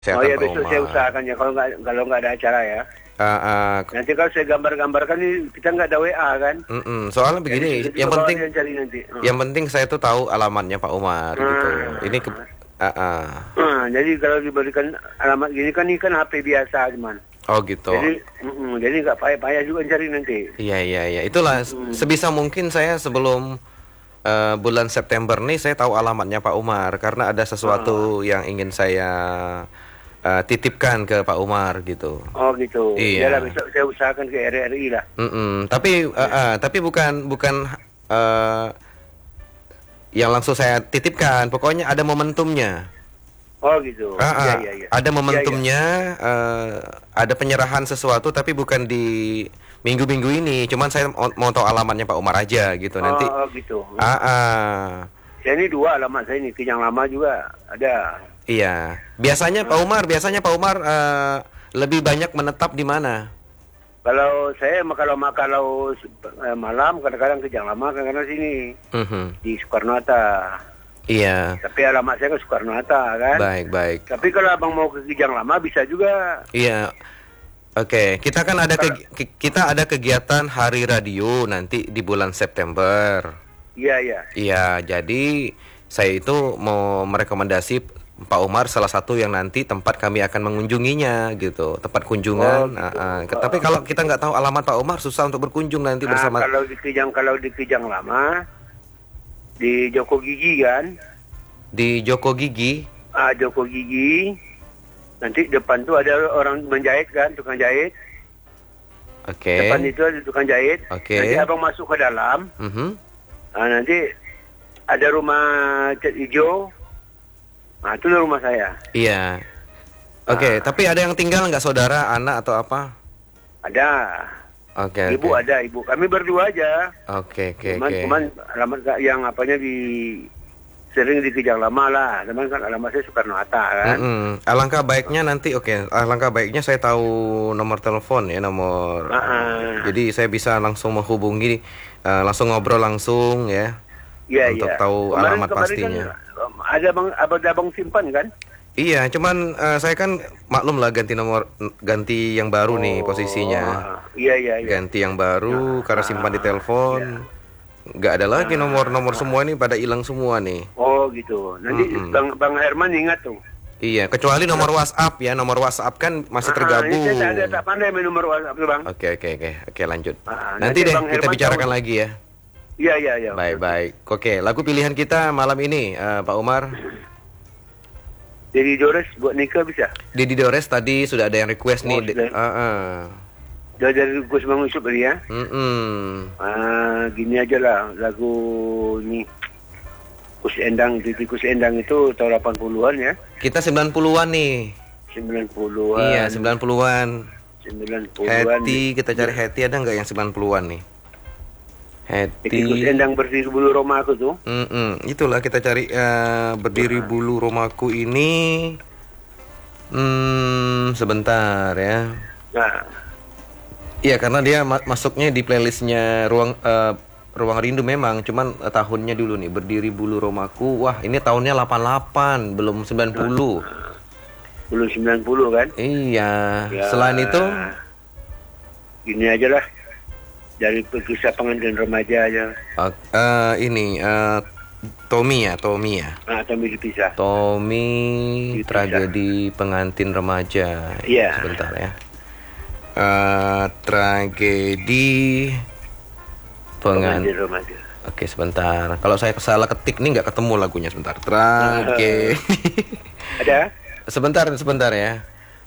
Oh Kesehatan ya Pak besok saya Umar. usahakan ya kalau nggak ada acara ya. Ah, ah, Nanti kalau saya gambar-gambarkan nih kita nggak ada WA kan. soalnya Jadi begini, jadi yang bawa penting dia cari nanti. yang penting saya tuh tahu alamatnya Pak Umar gitu. Ini ke, Ah. ah, ah. Jadi kalau diberikan alamat gini kan ini kan HP biasa cuman. Oh gitu. Jadi nggak payah-payah juga cari nanti. Iya iya iya. Itulah sebisa mungkin saya sebelum bulan September nih saya tahu alamatnya Pak Umar karena ada sesuatu yang ingin saya titipkan ke Pak Umar gitu. Oh gitu. Iya. Ya lah besok saya usahakan ke RRI lah. Tapi bukan eh, yang langsung saya titipkan. Pokoknya ada momentumnya. Oh gitu. Iya iya iya. Ada Iya, momentumnya, ada penyerahan sesuatu, tapi bukan di minggu-minggu ini. Cuman saya mau tahu alamatnya Pak Umar aja gitu. iya. Nanti, Oh gitu. ya, Saya ini dua alamat saya ini, Kijang Lama juga ada. iya. Biasanya Pak Umar lebih banyak menetap di mana? Kalau saya kalau malam kadang-kadang Kijang Lama, kadang-kadang sini Mhm. di Soekarno Hatta. Iya, Tapi alamat saya ke Soekarno Hatta kan. baik. Tapi kalau abang mau ke Kijang Lama bisa juga. Iya. Oke, kita kan kita ada kegiatan Hari Radio nanti di bulan September. Iya iya. Iya, jadi saya itu mau merekomendasi Pak Umar salah satu yang nanti tempat kami akan mengunjunginya gitu, tempat kunjungan. Oh, gitu. Tapi kalau kita nggak tahu alamat Pak Umar susah untuk berkunjung nanti Nah, bersama kalau di Kijang Lama di Joko Gigi kan. di Joko Gigi. Joko Gigi. Nanti depan tuh ada orang menjahit kan, tukang jahit. Oke. Depan itu ada tukang jahit. Oke. Nanti abang masuk ke dalam. Mhm. Nanti ada rumah cat hijau. Nah, itu rumah saya. Iya. Oke, tapi ada yang tinggal nggak saudara, anak atau apa? Ada. Oke. Ibu ada, ibu. Kami berdua aja. Oke. Cuman alamat yang apanya sering di Kijang Lama lah. Cuman kan alamat saya Soekarno Hatta kan. Alangkah baiknya nanti alangkah baiknya saya tahu nomor telepon ya, nomor. Jadi saya bisa langsung menghubungi, langsung ngobrol langsung ya. Iya, untuk iya. tahu alamat pastinya. Kan, ada abang simpan kan? Iya, cuman saya kan maklum lah ganti yang baru nih posisinya. Iya. Ganti yang baru karena simpan di telepon. Nggak ada lagi nomor-nomor semua ini pada hilang semua nih. Oh gitu. Nanti Bang Herman ingat tuh. Iya, kecuali nomor WhatsApp ya. Nomor WhatsApp kan masih tergabung. Ini saya tak pandai main nomor WhatsApp tuh, Bang. Oke, lanjut. Nanti Nanti deh Bang kita Herman bicarakan tahu. lagi ya. Iya. Baik. Oke, lagu pilihan kita malam ini Pak Umar. Jadi Dores buat nikah bisa? Didi Dores tadi sudah ada yang request nih. Udah dari Gus Bang Yusuf tadi ya? Gini aja lah lagu ini. Kus Endang itu tahun 80-an ya. Kita 90-an nih. 90-an. Iya, 90-an. 90-an. Hetty, kita cari Hetty ada nggak yang 90-an nih? Jadi Kus Endang berdiri bulu Roma aku tuh. Itulah kita cari berdiri bulu Romaku ini. Sebentar ya. Nah, Iya, karena dia masuknya di playlistnya Ruang Rindu memang, cuman tahunnya dulu nih berdiri bulu Romaku. Wah, ini tahunnya 88, belum 90. belum 90 kan? Iya. Ya, Selain itu, gini aja lah. Dari kisah pengantin remaja aja. Tommy ya. Tommy dipisah. Tommy Dipisah. tragedi pengantin remaja. Iya. Sebentar ya. Tragedi Pengantin remaja. Oke, sebentar. Kalau saya salah ketik nih nggak ketemu lagunya, sebentar. Tragedi. Ada? Sebentar ya.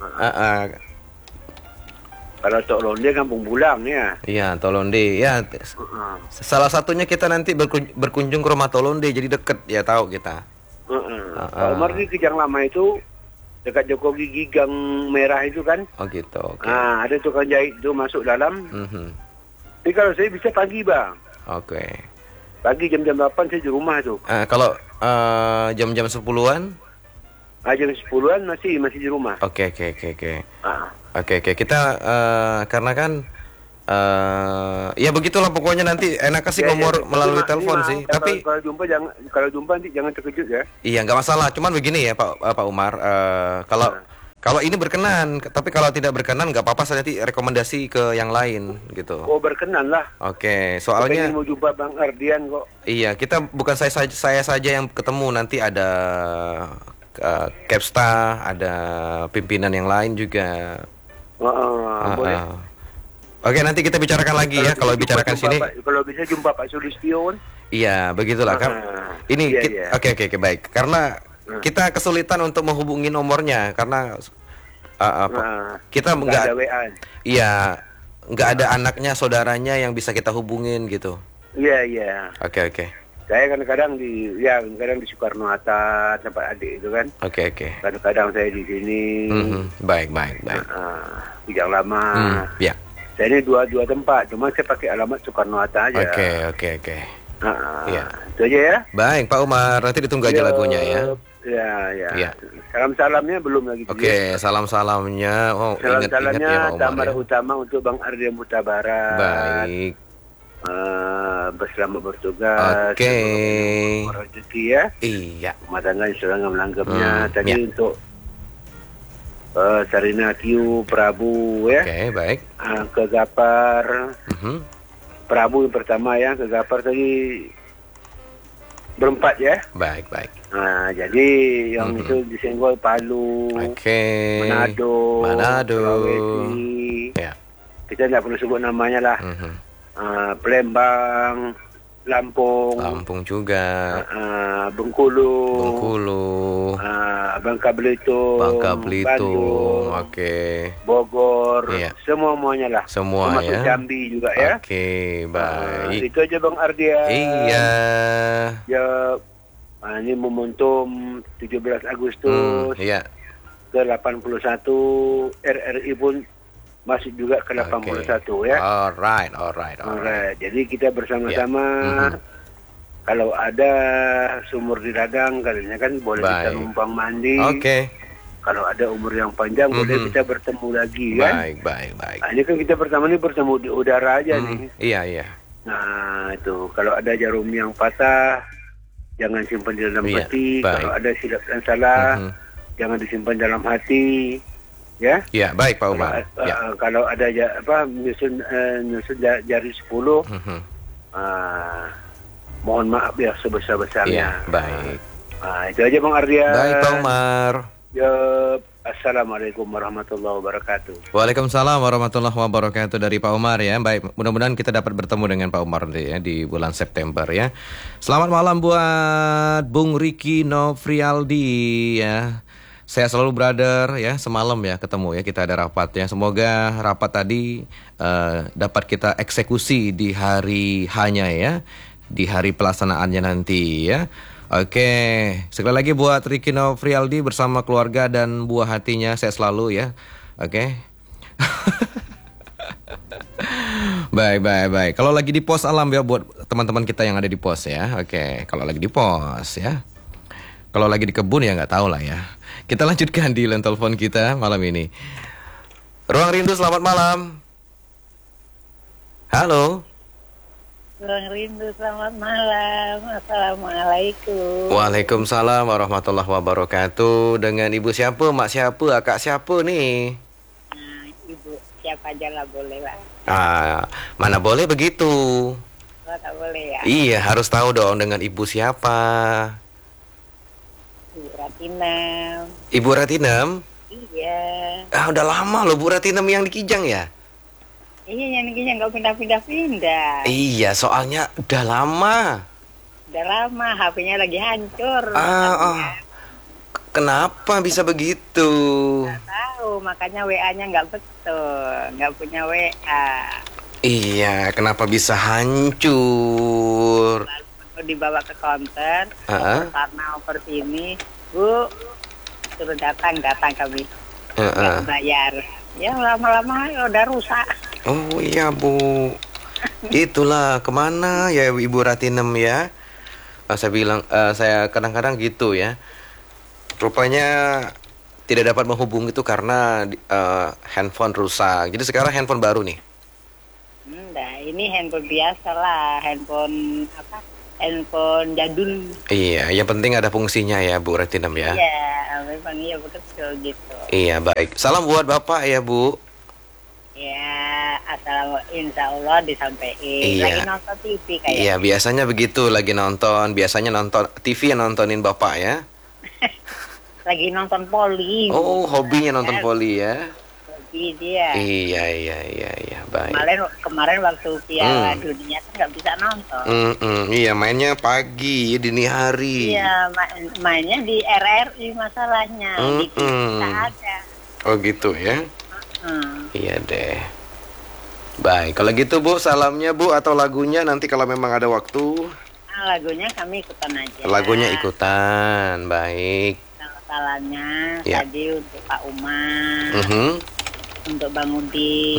Kalau Tok Londe Kampung Bulang ya. Iya, Tolonde. Ya, salah satunya kita nanti berkunjung ke rumah Tolonde, jadi deket ya, tahu kita. Pak Umar di Kijang Lama itu dekat Joko Gigi Gang Merah itu kan. Oh gitu. Oke. Ada tukang jahit itu masuk dalam. Tapi kalau saya bisa pagi, Bang. Oke. Pagi jam-jam 8 saya di rumah tuh. Kalau jam-jam 10-an? Jam 10-an masih di rumah. Oke. Oke. Kita karena kan ya begitulah pokoknya, nanti enak sih ngomong melalui telepon sih. Tapi kalau jumpa nanti jangan terkejut ya. iya, nggak masalah. Cuman begini ya Pak Umar, kalau Kalau ini berkenan, tapi kalau tidak berkenan nggak apa-apa, saya nanti rekomendasi ke yang lain gitu. Oh, berkenan lah. Oke, Saya soalnya mau jumpa Bang Ardian kok. iya, kita bukan saya saja yang ketemu, nanti ada Capsta, ada pimpinan yang lain juga. Boleh. Oke, nanti kita bicarakan lagi ya kalau bicarakan sini. Kalau bisa jumpa Pak Sulistion. Iya, begitulah kan. Ini iya. oke, baik. Karena kita kesulitan untuk menghubungi nomornya karena kita nggak nggak ada WA. iya, nggak ada anaknya, saudaranya yang bisa kita hubungin gitu. Iya. Oke. Saya kadang-kadang kadang di Soekarno Hatta tempat adik itu kan. Oke. Kadang-kadang saya di sini. Baik. Kijang Lama. Ya. Saya ini dua tempat, cuma saya pakai alamat Soekarno Hatta aja. Oke. Iya. Itu aja ya. Baik, Pak Umar, nanti ditunggu aja lagunya ya. Ya. Salam-salamnya belum lagi. Oke, salam-salamnya. Oh, ingat ya Pak Umar. Tamar Ya. utama untuk Bang Ardian Mutabarat. Baik. Berselamat bertugas. Oke. Rezeki ya. Iya. Rumah tangga yang melanggapnya. Tadi ya. untuk Sarina Q Prabu ya. Oke, baik. Ke Gapar. Prabu yang pertama ya, ke Gapar tadi berempat ya. Baik. Nah, jadi yang itu disenggol Palu, Manado, Sulawesi. Ya. Kita tidak perlu sebut namanya lah. Palembang, Lampung juga. Bengkulu. Bangka Belitung. Bandung, Bogor, semuanya lah. Semua termasuk ya. Jambi juga ya. Oke, baik. Itu aja Bang Ardian. Iya. Ya, ini momentum 17 Agustus Iya. ke 81, RRI pun masuk juga ke 81 ya. Alright. Jadi kita bersama-sama. Kalau ada sumur di ladang, kalinya kan boleh kita numpang mandi. Oke. Kalau ada umur yang panjang, boleh kita bertemu lagi kan. Baik. Nah, ini kan kita pertama ini bertemu di udara aja nih. Iya. Nah, itu kalau ada jarum yang patah, jangan simpan di dalam peti. Kalau ada silap dan salah, jangan disimpan dalam hati. Ya. Iya, baik Pak Umar. Kalau ada nyusun jari 10, mohon maaf ya sebesar-besarnya. Iya, baik. Itu aja Bang Ardian. Baik Pak Umar. Ya, Assalamualaikum warahmatullahi wabarakatuh. Waalaikumsalam warahmatullahi wabarakatuh dari Pak Umar ya. Baik, mudah-mudahan kita dapat bertemu dengan Pak Umar nanti ya di bulan September ya. Selamat malam buat Bung Ricky Novrialdi ya. Saya selalu brother ya, semalam ya ketemu ya, kita ada rapat ya. Semoga rapat tadi dapat kita eksekusi di hari hanya ya, di hari pelaksanaannya nanti ya. Oke, sekali lagi buat Ricky Novrialdi bersama keluarga dan buah hatinya, saya selalu ya. Oke. Baik. Kalau lagi di pos alam ya buat teman-teman kita yang ada di pos ya. Oke, kalau lagi di pos ya. Kalau lagi di kebun ya nggak tahu lah ya. Kita lanjutkan di line telepon kita malam ini. Ruang Rindu, selamat malam. Halo. Ruang Rindu, selamat malam. Assalamualaikum. Waalaikumsalam warahmatullahi wabarakatuh. Dengan ibu siapa, mak siapa, kakak siapa nih? Nah, ibu siapa aja lah boleh Pak. Mana boleh begitu. Oh, tak boleh ya. Iya, harus tahu dong dengan ibu siapa. Ibu Ratinem. Ibu Ratinem? Iya. Udah lama loh Bu Ratinem yang di Kijang ya? Iya, yang ini nggak pindah-pindah. Iya, soalnya udah lama. Udah lama, HP-nya lagi hancur. Kenapa bisa begitu? Nggak tahu, makanya WA-nya nggak betul, nggak punya WA. Iya, kenapa bisa hancur? Lalu dibawa ke counter, karena oper sini, Bu, suruh datang kami. Nggak bayar. Ya lama-lama udah rusak. Oh iya Bu. Itulah kemana ya Ibu Ratinem ya. Saya bilang saya kadang-kadang gitu ya. Rupanya tidak dapat menghubungi itu karena handphone rusak. Jadi sekarang handphone baru nih. Nah, ini handphone biasa lah, handphone apa? handphone jadul. Iya, yang penting ada fungsinya ya Bu Retinem ya. Iya, memang iya betul gitu. Iya, baik. Salam buat Bapak ya Bu. Ya, insya Allah disampaikan. Iya. Lagi nonton TV kayaknya. Iya, biasanya begitu lagi nonton. Biasanya nonton TV yang nontonin Bapak ya. Lagi nonton poli. Oh, hobinya nonton poli ya. Hobi dia. Iya, baik. Kemarin waktu Piala Dunia kan nggak bisa nonton. Iya, mainnya pagi, dini hari. Iya, mainnya di RRI masalahnya. Di TV nggak ada. Oh gitu ya. Iya deh. Baik, kalau gitu Bu, salamnya Bu atau lagunya nanti kalau memang ada waktu. Lagunya kami ikutan aja. Lagunya ikutan, baik. Salamnya ya. Tadi untuk Pak Umar, untuk Bang Udin,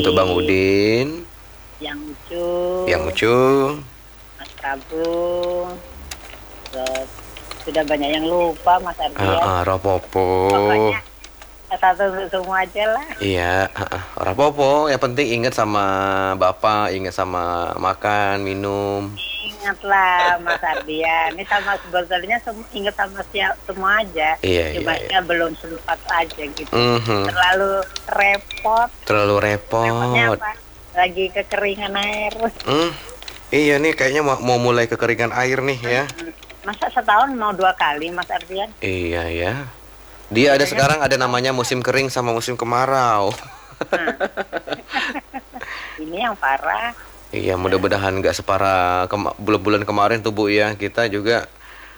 Yang Ucu, Mas Prabu, terus sudah banyak yang lupa Mas Ardian. Rapopo. Pokoknya satu untuk semua aja lah. Iya, rapopo. Yang penting ingat sama Bapak, ingat sama makan, minum. Ingatlah Mas Ardian. Ini sama sebetulnya ingat sama semua aja. Cuma belum sempat aja gitu. Terlalu repot. Repotnya apa? Lagi kekeringan air. Iya nih kayaknya mau mulai kekeringan air nih ya. Masa setahun mau 2 kali Mas Ardian? Iya ya. Dia ada sekarang ada namanya musim kering sama musim kemarau. Ini yang parah. Iya, mudah-mudahan nggak separah bulan-bulan kemarin tuh Bu ya. Kita juga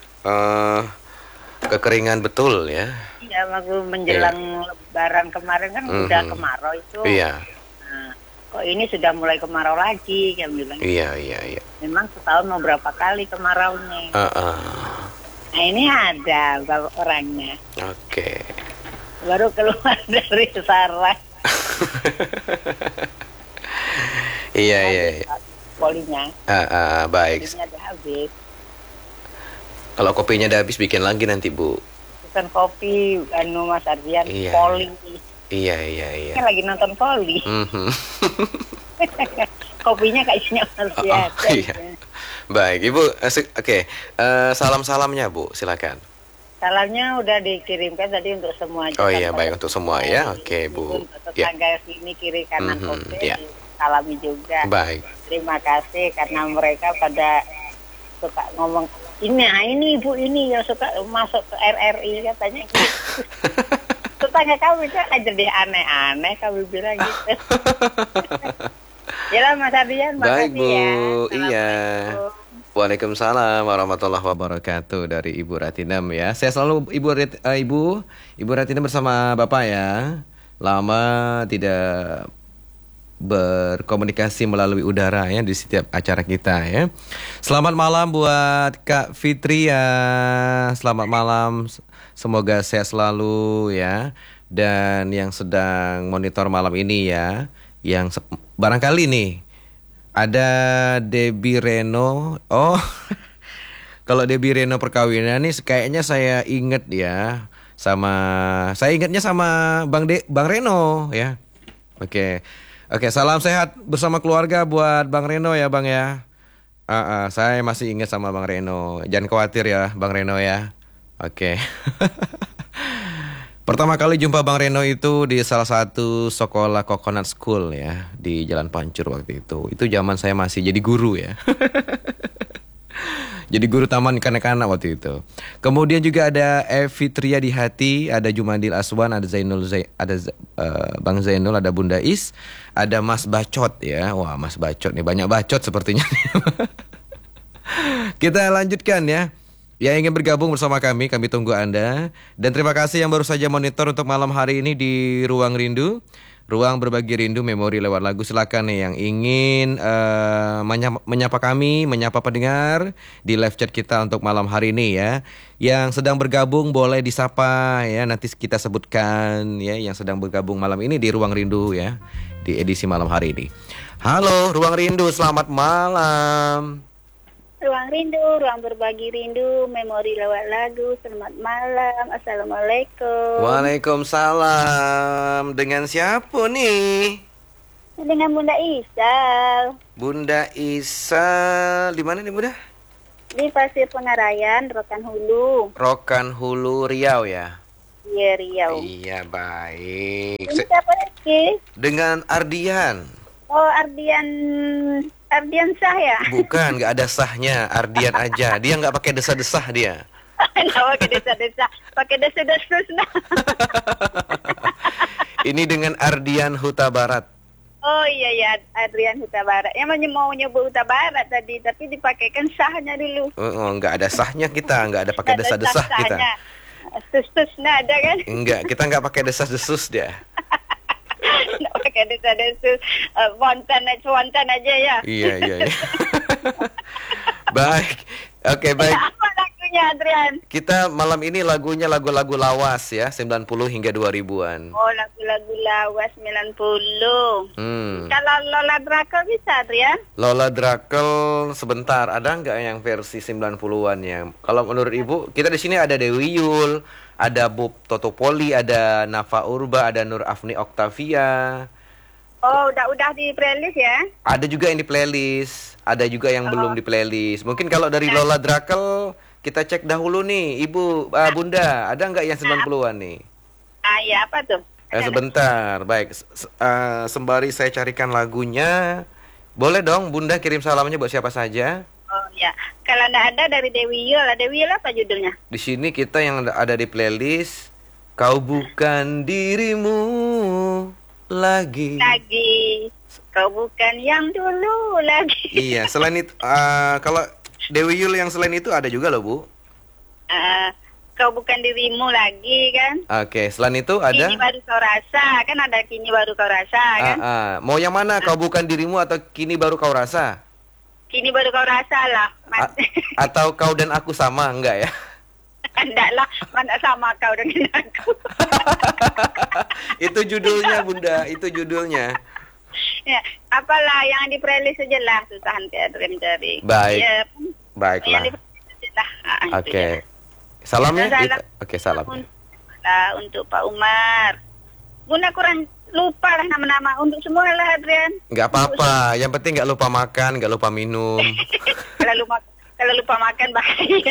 kekeringan betul ya. Iya, waktu menjelang Lebaran kemarin kan udah kemarau itu. Iya. Nah, kok ini sudah mulai kemarau lagi, kan bilang. Iya. Memang setahun mau berapa kali kemaraunya? Nah ini ada orangnya. Oke. Baru keluar dari sarang. Iya. Polinya. Baik. Kopinya udah habis. Kalau kopinya udah habis bikin lagi nanti Bu. Bukan kopi, Mas Ardian, iya. poli. Iya. Kan lagi nonton poli. Kopinya kayaknya masih ada. Iya. Baik, Ibu. Oke. Salam-salamnya Bu, silakan. Salamnya udah dikirimkan tadi untuk semua. Oh iya, baik untuk semua ya. Oke, Bu. Untuk tetangga sini kiri kanan kopi. Ya. Salami juga. Baik. Terima kasih karena mereka pada suka ngomong ini Ibu ini yang suka masuk ke RRI katanya gitu. Tetangga kami kan aja deh aneh-aneh kami bilang gitu. Ya Mas Ardian, baik Bu, ya. iya. Waalaikumsalam warahmatullahi wabarakatuh dari Ibu Ratinem ya. Saya selalu Ibu Ratinem bersama Bapak ya. Lama tidak berkomunikasi melalui udara ya di setiap acara kita ya. Selamat malam buat Kak Fitria. Selamat malam. Semoga sehat selalu ya. Dan yang sedang monitor malam ini ya, yang barangkali nih ada Debbie Reno. Oh, kalau Debbie Reno perkawinan nih kayaknya saya inget ya saya ingatnya sama Bang Reno ya. Oke, salam sehat bersama keluarga buat Bang Reno ya Bang ya. Saya masih ingat sama Bang Reno. Jangan khawatir ya Bang Reno ya. Oke. Pertama kali jumpa Bang Reno itu di salah satu sekolah Coconut School ya, di Jalan Pancur waktu itu. Itu zaman saya masih jadi guru ya. Jadi guru taman kanak-kanak waktu itu. Kemudian juga ada Evi Tria di Hati, ada Jumadil Aswan, ada Bang Zainul, ada Bunda Is, ada Mas Bacot ya. Wah, Mas Bacot nih banyak bacot sepertinya. Kita lanjutkan ya. Yang ingin bergabung bersama kami tunggu Anda. Dan terima kasih yang baru saja monitor untuk malam hari ini di Ruang Rindu. Ruang berbagi rindu memori lewat lagu. Silakan nih yang ingin menyapa kami, menyapa pendengar di live chat kita untuk malam hari ini ya. Yang sedang bergabung boleh disapa ya, nanti kita sebutkan ya yang sedang bergabung malam ini di Ruang Rindu ya, di edisi malam hari ini. Halo Ruang Rindu, selamat malam. Ruang Rindu, ruang berbagi rindu, memori lewat lagu. Selamat malam, assalamualaikum. Waalaikumsalam. Dengan siapa nih? Dengan Bunda Isal. Bunda Isal, di mana nih Bunda? Di Pasir Pengarayan, Rokan Hulu. Rokan Hulu, Riau ya? Iya, Riau. Iya, baik. Ini siapa lagi? Dengan Ardian. Oh, Ardian sah ya? Bukan, nggak ada sahnya. Ardian aja. Dia nggak pakai desah-desah dia. Nggak pakai desa-desa, pakai desa-desa. Ini dengan Ardian Huta Barat. Oh iya, Adrian Huta Barat. Yang mau nyebut Huta Barat tadi, tapi dipakaikan sahnya dulu. Oh, nggak ada sahnya kita, nggak ada pakai desah-desah kita. Sus nah ada kan? Enggak, kita nggak pakai desas-desus dia. Nggak pakai desas-desus, spontan aja ya. Iya. Baik, oke baik. Apa lagunya Adrian? Kita malam ini lagunya lagu-lagu lawas ya, 90 hingga 2000-an. Oh, lagu-lagu lawas 90. Kalau Lola Drakel bisa Adrian? Lola Drakel sebentar, ada nggak yang versi 90-an ya? Kalau menurut Ibu, kita di sini ada Dewi Yul, ada Bob Totopoli, ada Nafa Urba, ada Nur Afni Octavia. Oh, udah di playlist ya? Ada juga yang di playlist, ada juga yang belum di playlist. Mungkin kalau dari Lola Drakel kita cek dahulu nih, Ibu, Bunda, ada nggak yang 90-an nih? Iya, apa tuh? Sebentar, baik. Sembari saya carikan lagunya, boleh dong Bunda kirim salamnya buat siapa saja? Oh ya, kalau nggak ada dari Dewi Yul apa judulnya? Di sini kita yang ada di playlist, Kau Bukan Dirimu Lagi. Kau bukan yang dulu lagi. Iya, selain itu, kalau Dewi Yul yang selain itu ada juga loh Bu. Kau bukan dirimu lagi kan? Oke, selain itu ada. Kini baru kau rasa, kan ada kini baru kau rasa kan? Mau yang mana? Kau bukan dirimu atau kini baru kau rasa? Kini baru kau rasa lah. Atau kau dan aku sama, enggak ya? Enggak lah, mana sama kau dengan aku. Itu judulnya Bunda, itu judulnya. Ya, apalah yang di playlist saja lah, susah nanti Adrian cari. Baik, ya, baiklah. Oke. Salamnya? Oke, salam. Untuk Pak Umar. Bunda kurang lupa lah nama-nama. Untuk semua lah Adrian. Nggak apa-apa, yang penting nggak lupa makan, nggak lupa minum. Kalau lupa makan bahaya.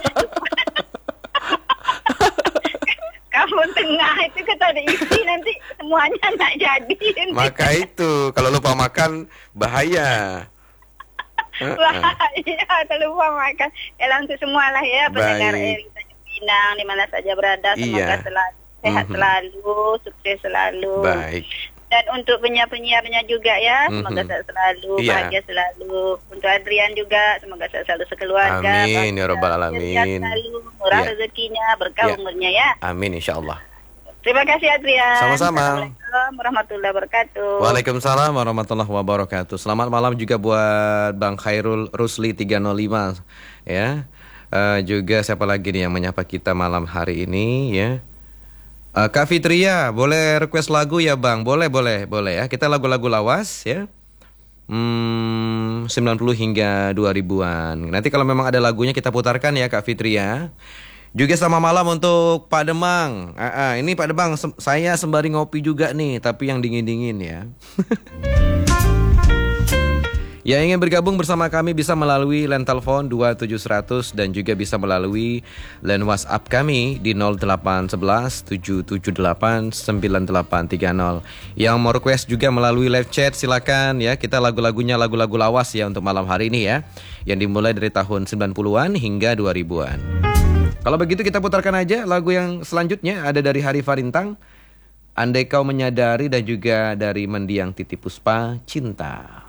Kamu tengah itu kita ada isi nanti semuanya nggak jadi. Maka itu kalau lupa makan bahaya. Bahaya kalau lupa makan. Ya untuk semua lah ya pendengar Erita Pinang di mana saja berada, semoga selalu sehat selalu, sukses selalu. Baik. Dan untuk penyiar-penyiarnya juga ya, semoga sehat selalu, bahagia selalu. Untuk Adrian juga, semoga sehat selalu sekeluarga. Amin, ya Rabbal Alamin. Sehat selalu, murah rezekinya, berkah umurnya ya. Amin, insya Allah. Terima kasih Adrian. Sama-sama. Assalamualaikum warahmatullahi wabarakatuh. Waalaikumsalam warahmatullahi wabarakatuh. Selamat malam juga buat Bang Khairul Rusli 305 ya. Juga siapa lagi nih yang menyapa kita malam hari ini ya. Kak Fitria, boleh request lagu ya Bang? Boleh ya. Kita lagu-lagu lawas ya. 90 hingga 2000-an. Nanti kalau memang ada lagunya kita putarkan ya Kak Fitria. Juga sama malam untuk Pak Demang. Ini Pak Demang, saya sembari ngopi juga nih, tapi yang dingin-dingin ya. Yang ingin bergabung bersama kami bisa melalui line telepon 27100 dan juga bisa melalui line WhatsApp kami di 0811 778 9830. Yang mau request juga melalui live chat silakan ya. Kita lagu-lagunya lagu-lagu lawas ya untuk malam hari ini ya. Yang dimulai dari tahun 90-an hingga 2000-an. Kalau begitu kita putarkan aja lagu yang selanjutnya, ada dari Hari Farintang, Andai Kau Menyadari, dan juga dari Mendiang Titi Puspa, Cinta.